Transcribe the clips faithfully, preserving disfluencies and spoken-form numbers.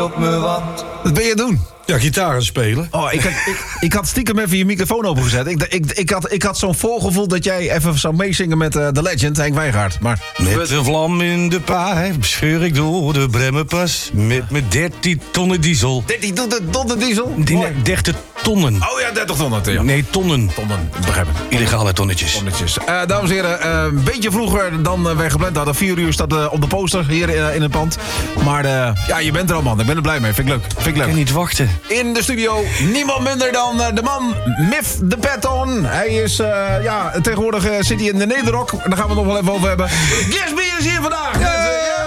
op me wat. Wat ben je aan het doen? Ja, gitaar spelen. Oh, ik had, ik, ik had stiekem even je microfoon opengezet. Ik, ik, ik, had, ik had zo'n voorgevoel dat jij even zou meezingen met uh, The Legend, Henk Wijngaard. Maar... Met een vlam in de pijp scheur ik door de Bremmenpas. Met mijn dertien tonnen diesel. dertien tonnen diesel? Nee, dertig tonnen. Oh ja, dertig tonnen. Ja. Nee, tonnen. Tonnen, begrijp ik. Illegale tonnetjes. Tonnetjes. Uh, dames en heren, uh, een beetje vroeger dan uh, wij gepland hadden. Vier uur staat uh, op de poster hier uh, in het pand. Maar uh, ja, je bent er al, man. Ik ben er blij mee. Vind ik leuk. Vind ik leuk. Ik kan niet wachten. In de studio niemand minder dan uh, de man Miff de Patton. Hij is, uh, ja, tegenwoordig uh, zit hij in de Nederrock. Daar gaan we het nog wel even over hebben. Gatsby is hier vandaag. Ja.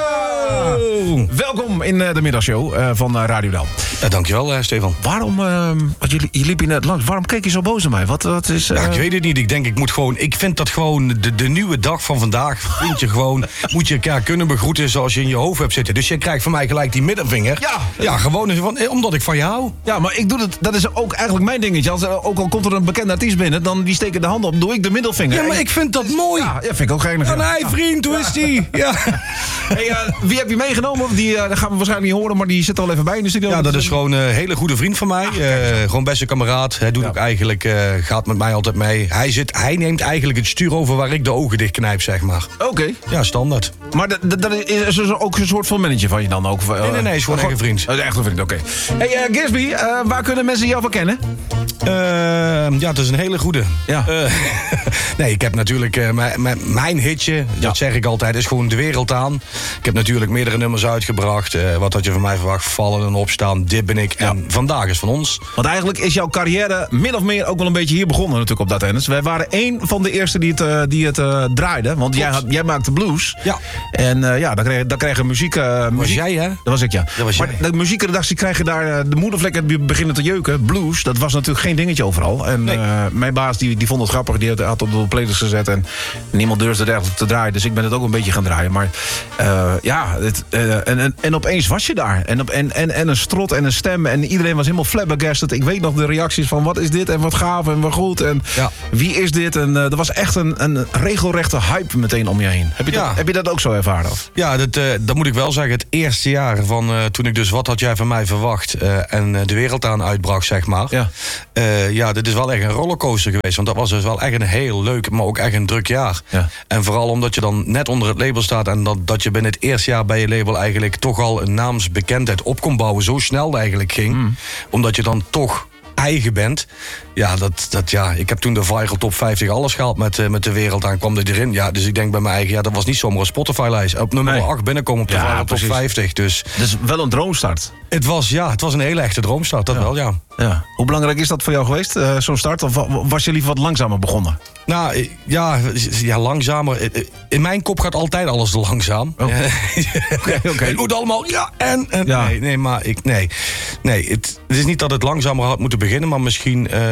Welkom in uh, de middagshow uh, van uh, Radio Del. Ja, dankjewel, uh, Stefan. Waarom, uh, want je, je liep hier net langs, waarom keek je zo boos naar mij? Wat, wat is... Uh... Ja, ik weet het niet. Ik denk, ik moet gewoon... Ik vind dat gewoon de, de nieuwe dag van vandaag... vind je gewoon... moet je elkaar kunnen begroeten zoals je in je hoofd hebt zitten. Dus je krijgt van mij gelijk die middenvinger. Ja. Ja, gewoon van, omdat ik van je hou. Ja, maar ik doe het... Dat is ook eigenlijk mijn dingetje. Als, ook al komt er een bekende artiest binnen... dan die steken de hand op, doe ik de middelvinger. Ja, maar ik vind dat mooi. Ja, ja vind ik ook geinig. Van, hé vriend, hoe is die? Ja. Hey, uh, wie heb je meegenomen? Die uh, dat gaan we waarschijnlijk niet horen... maar die zit al even bij in de studio. Ja, dat is gewoon een hele goede vriend van mij. Uh, gewoon beste kameraad. Hij doet ja. ook eigenlijk... Uh, gaat met mij altijd mee. Hij, zit, hij neemt eigenlijk het stuur over waar ik de ogen dicht knijp, zeg maar. Oké. Okay. Ja, standaard. Maar dat, dat is dus ook een soort van manager van je dan ook? Uh, nee, nee, nee. Is gewoon echt een vriend. Uh, echt een vriend, oké. Okay. Hey, uh, Gatsby, uh, waar kunnen mensen jou van kennen? Uh, ja, dat is een hele goede. Ja. Uh, nee, ik heb natuurlijk... Uh, mijn hitje, ja. dat zeg ik altijd, is gewoon de wereld aan. Ik heb natuurlijk meerdere nummers uitgebracht. Uh, wat had je van mij verwacht? Vallen en opstaan, dit ben ik. Ja. En vandaag is van ons. Want eigenlijk is jouw carrière min of meer ook wel een beetje hier begonnen natuurlijk op dat tennis. Wij waren één van de eerste die het, uh, die het uh, draaiden. Want jij, had, jij maakte blues. Ja. En uh, ja, dan kreeg, dan kreeg je muziek... Uh, dat muziek... was jij, hè? Dat was ik, ja. Dat was maar jij. de muziekredactie krijgen daar uh, de moedervlekken beginnen te jeuken. Blues, dat was natuurlijk geen dingetje overal. En nee. uh, mijn baas die, die vond het grappig. Die had, had op de playlist gezet. En niemand durfde het eigenlijk te draaien. Dus ik ben het ook een beetje gaan draaien. Maar uh, ja, het, uh, en, en, en opeens was je daar. En, op, en, en, en een strot en een stem. En iedereen was helemaal flabbergasted. Ik weet nog de reacties van wat is dit en wat gaaf en wat goed. En ja. wie is dit? En uh, er was echt een, een regelrechte hype meteen om je heen. Heb je, ja. dat, heb je dat ook zo ervaren? Of? Ja, dat, uh, dat moet ik wel zeggen. Het eerste jaar van uh, toen ik dus Wat had jij van mij verwacht... Uh, en uh, de wereld aan uitbracht, zeg maar. Ja. Uh, ja, dit is wel echt een rollercoaster geweest. Want dat was dus wel echt een heel leuk, maar ook echt een druk jaar. Ja. En vooral omdat je dan net onder het label staat... en dat, dat je binnen het eerste jaar bij je label eigenlijk... toch al een naamsbekendheid op kon bouwen. Zo snel dat eigenlijk ging. Mm. Omdat je dan toch... eigen bent. Ja, dat, dat, ja, ik heb toen de Viral Top vijftig alles gehaald met, uh, met de wereld aan. Kwam er erin. Ja, dus ik denk bij mijn eigen, ja, dat was niet zomaar een Spotify-lijst. Op nummer nee. acht binnenkomen op de ja, Viral Top vijftig. Dus dus wel een droomstart. Het was, ja, het was een hele echte droomstart, dat ja. wel, ja. ja. Hoe belangrijk is dat voor jou geweest, uh, zo'n start? Of was je liever wat langzamer begonnen? Nou, ja, ja, langzamer. In mijn kop gaat altijd alles te langzaam. Oh. okay, okay. Het moet allemaal, ja, en... en ja. Nee, nee, maar ik, nee. Nee, het, het is niet dat het langzamer had moeten beginnen, maar misschien... Uh,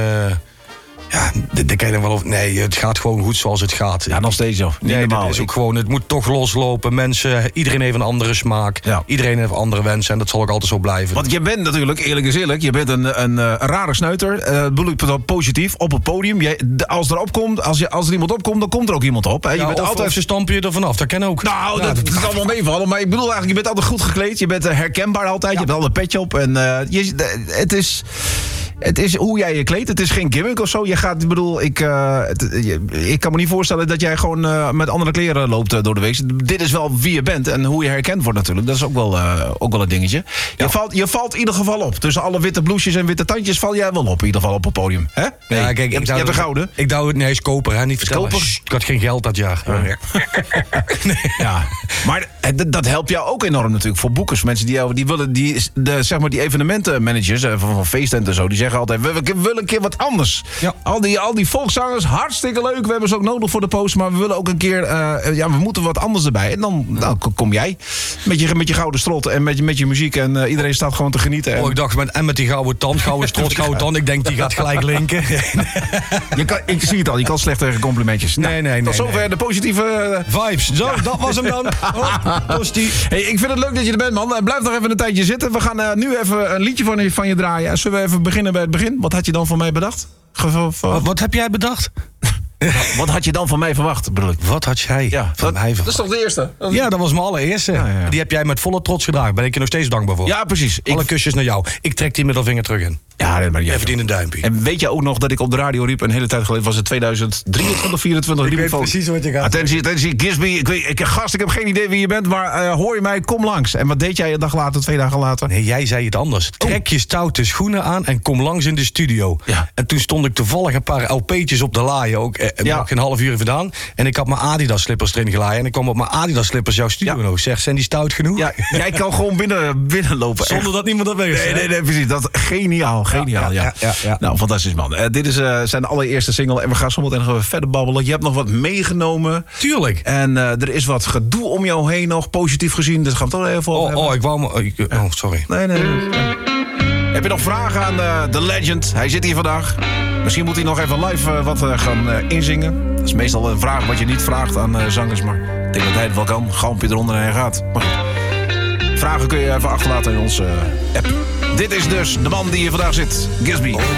Ja, daar kan je dan wel over. Nee, het gaat gewoon goed zoals het gaat. Ja, nog steeds zo. Nee, dat is ook ik... gewoon. Het moet toch loslopen. Mensen, iedereen heeft een andere smaak. Ja. Iedereen heeft andere wensen en dat zal ook altijd zo blijven. Want je bent natuurlijk, eerlijk is eerlijk, je bent een, een, een rare sneuter. Uh, bedoel ik positief op het podium. Jij, als er opkomt, als, je, als er iemand opkomt, dan komt er ook iemand op. Hè. Je ja, bent of, altijd... of ze stampen je er vanaf. Dat ken ook. Nou, ja, dat, dat, dat kan wel meevallen. Maar ik bedoel eigenlijk, je bent altijd goed gekleed. Je bent herkenbaar altijd. Ja. Je hebt al een petje op. En uh, je, het is. Het is hoe jij je kleedt. Het is geen gimmick of zo. Je gaat, ik bedoel, ik, uh, het, je, ik kan me niet voorstellen dat jij gewoon uh, met andere kleren loopt uh, door de week. Dit is wel wie je bent en hoe je herkend wordt natuurlijk. Dat is ook wel, uh, ook wel een dingetje. Ja. Je, valt, je valt in ieder geval op. Tussen alle witte blouses en witte tandjes val jij wel op in ieder geval op het podium. Hè? Nee, ja, kijk, je, ik je hebt een gouden. Ik douw het, nee, is koper, hè? Niet vertellen. Shh, ik had geen geld dat jaar. Ja. nee. Ja. Maar dat, dat helpt jou ook enorm natuurlijk voor boekers. Mensen die, die willen, die, de, zeg maar die evenementenmanagers van, van feesten en zo, die zeggen altijd, we, we willen een keer wat anders. Ja. Al, die, al die volkszangers, hartstikke leuk. We hebben ze ook nodig voor de post. Maar we willen ook een keer, uh, ja, we moeten wat anders erbij. En dan nou, kom jij met je, met je gouden strot en met je, met je muziek. En uh, iedereen staat gewoon te genieten. En... Oh, ik dacht, met, en met die gouden tand, gouden strot, gouden tand. Ik denk, die gaat gelijk linken. je kan, ik zie het al, je kan slecht tegen complimentjes. Nee, nee, nee. Tot nee, zover nee. de positieve... Uh... Vibes. Zo, ja. Dat was hem dan. Oh, postie. Hey, ik vind het leuk dat je er bent, man. Blijf nog even een tijdje zitten. We gaan uh, nu even een liedje van je, van je draaien. Zullen we even beginnen bij het begin? Wat had je dan voor mij bedacht? Ge- wat, wat heb jij bedacht? Wat had je dan van mij verwacht, bedoel ik? Wat had jij Ja, van dat, mij dat verwacht? is toch de eerste? Dat is- Ja, dat was mijn allereerste. Ja, ja. Die heb jij met volle trots gedragen. Ben ik je nog steeds dankbaar voor. Ja, precies. Ik, Alle kusjes naar jou. Ik trek die middelvinger terug in. ja, nee, maar Jij jij verdient een duimpje. En weet je ook nog dat ik op de radio riep een hele tijd geleden, was het tweeduizend drieëntwintig, vierentwintig? Ik riep weet van, precies wat je gaat Attentie, attentie, Gisby, ik weet, ik, gast, ik heb geen idee wie je bent, maar uh, hoor je mij, kom langs. En wat deed jij een dag later, twee dagen later? Nee, jij zei het anders. Trek je stoute schoenen aan en kom langs in de studio. Ja. En toen stond ik toevallig een paar L P'tjes op de laaien. Ook eh, Ja. nog geen half uur vandaan. En ik had mijn Adidas slippers erin gelaaien. En ik kwam op mijn Adidas slippers jouw studio Ja. nog. Zeg, zijn die stout genoeg? Ja, jij kan gewoon binnen, binnenlopen. Zonder Echt. dat niemand dat weet. Nee, nee, nee, precies. Dat, geniaal, geniaal, ja. ja, ja, ja. Nou, fantastisch, man. Uh, dit is uh, zijn allereerste single en we gaan zo meteen nog even verder babbelen. Je hebt nog wat meegenomen. Tuurlijk. En uh, er is wat gedoe om jou heen nog, positief gezien. Dus gaan we het toch even over Oh, hebben. oh, ik wou me... ik- oh, sorry. Nee, nee, nee. Heb je nog vragen aan uh, The Legend? Hij zit hier vandaag. Misschien moet hij nog even live uh, wat uh, gaan uh, inzingen. Dat is meestal een vraag wat je niet vraagt aan uh, zangers. Maar ik denk dat hij het wel kan. Galmpje eronder en hij gaat. Maar goed. Vragen kun je even achterlaten in onze uh, app. Dit is dus de man die hier vandaag zit. Gisby. Oh,